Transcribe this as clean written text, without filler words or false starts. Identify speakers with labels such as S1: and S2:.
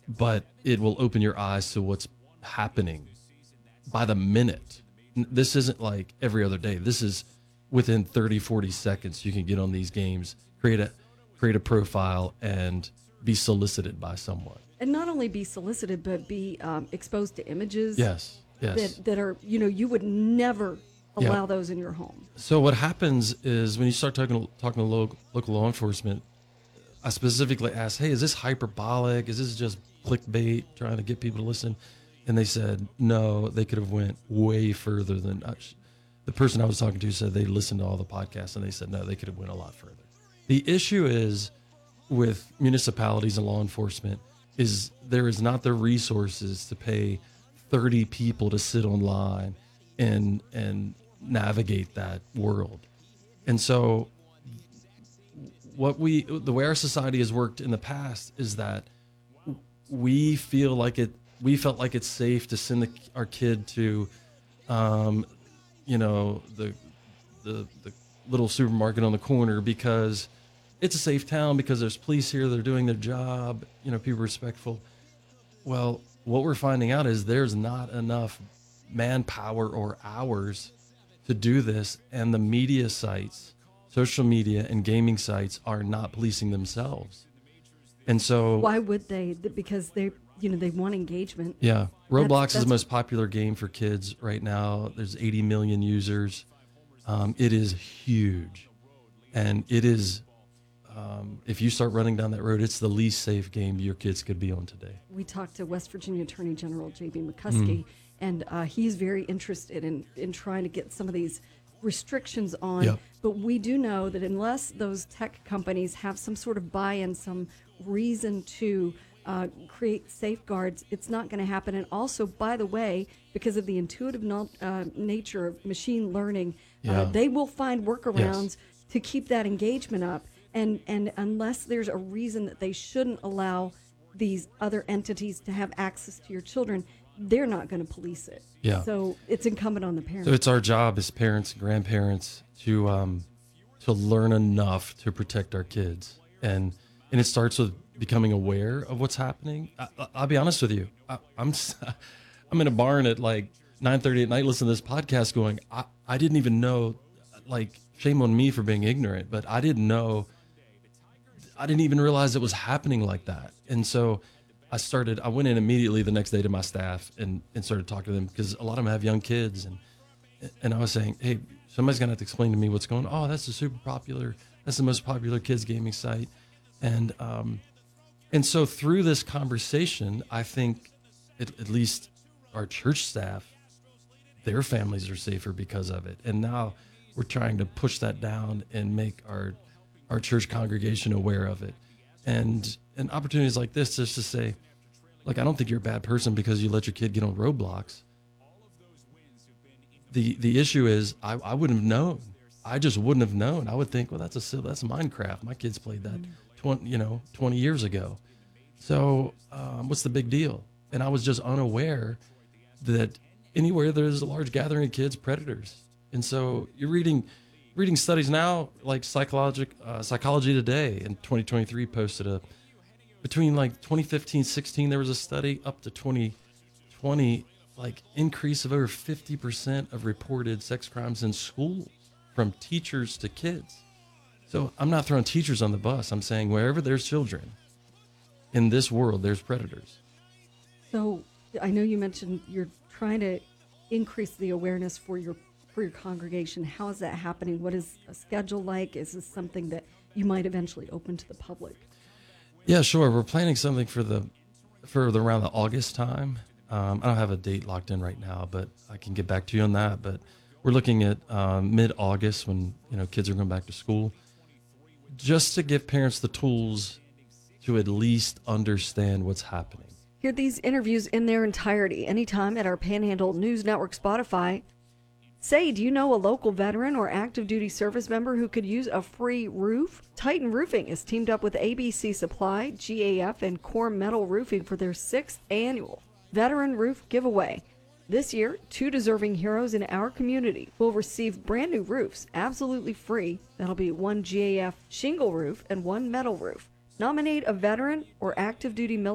S1: but it will open your eyes to what's happening by the minute. This isn't like every other day. This is within 30, 40 seconds. You can get on these games, create a profile, and be solicited by someone.
S2: And not only be solicited, but be exposed to images.
S1: Yes.
S2: That are, you would never allow
S1: Yeah.
S2: those in your home.
S1: So what happens is when you start talking to local law enforcement, I specifically asked, hey, is this hyperbolic? Is this just clickbait, trying to get people to listen? And they said, no, they could have went way further than the person I was talking to said they listened to all the podcasts, and they said, no, they could have went a lot further. The issue is with municipalities and law enforcement is there is not the resources to pay 30 people to sit online and navigate that world. And so the way our society has worked in the past is that we felt like it's safe to send our kid to, the little supermarket on the corner because it's a safe town, because there's police here, they're doing their job, people are respectful. Well, what we're finding out is there's not enough manpower or hours to do this, and the media sites, social media and gaming sites are not policing themselves. And so
S2: why would they? Because they want engagement.
S1: Yeah. Roblox
S2: That's
S1: is the most popular game for kids right now. There's 80 million users. It is huge. And it is, if you start running down that road, it's the least safe game your kids could be on today.
S2: We talked to West Virginia Attorney General J.B. McCuskey, and he's very interested in trying to get some of these restrictions on.
S1: Yep.
S2: But we do know that unless those tech companies have some sort of buy-in, some reason to create safeguards, it's not going to happen. And also, by the way, because of the intuitive nature of machine learning, they will find workarounds to keep that engagement up. And unless there's a reason that they shouldn't allow these other entities to have access to your children, they're not going to police it.
S1: Yeah.
S2: So it's incumbent on the parents.
S1: So it's our job as parents and grandparents to learn enough to protect our kids. And it starts with becoming aware of what's happening. I'll be honest with you. I'm in a barn at like 9:30 at night listening to this podcast going, I didn't even know, like, shame on me for being ignorant, but I didn't even realize it was happening like that. And so I went in immediately the next day to my staff and started talking to them, because a lot of them have young kids. And I was saying, hey, somebody's going to have to explain to me what's going on. Oh, that's that's the most popular kids gaming site. And so through this conversation, I think at least our church staff, their families are safer because of it. And now we're trying to push that down and make our church congregation aware of it. And opportunities like this just to say, look, I don't think you're a bad person because you let your kid get on Roblox. The issue is I wouldn't have known. I just wouldn't have known. I would think, well, that's Minecraft. My kids played that 20 years ago. So what's the big deal? And I was just unaware that anywhere there's a large gathering of kids, predators. And so you're reading studies now, like Psychology Today in 2023 posted between like 2015-16, there was a study up to 2020, like increase of over 50% of reported sex crimes in schools from teachers to kids. So I'm not throwing teachers on the bus. I'm saying wherever there's children in this world, there's predators.
S2: So I know you mentioned you're trying to increase the awareness for your congregation. How is that happening? What is a schedule like? Is this something that you might eventually open to the public?
S1: Yeah, sure. We're planning something for around the August time. I don't have a date locked in right now, but I can get back to you on that. But we're looking at mid-August when kids are going back to school, just to give parents the tools to at least understand what's happening.
S2: Hear these interviews in their entirety anytime at our Panhandle News Network Spotify. Say, do you know a local veteran or active duty service member who could use a free roof? Titan Roofing is teamed up with ABC Supply, GAF, and Core Metal Roofing for their 6th annual Veteran Roof Giveaway. This year, 2 deserving heroes in our community will receive brand new roofs absolutely free. That'll be 1 GAF shingle roof and 1 metal roof. Nominate a veteran or active duty military